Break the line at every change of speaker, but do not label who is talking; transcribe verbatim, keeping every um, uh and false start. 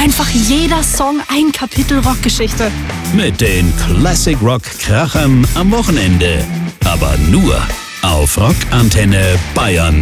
Einfach jeder Song ein Kapitel Rockgeschichte.
Mit den Classic Rock Krachern am Wochenende. Aber nur auf Rockantenne Bayern.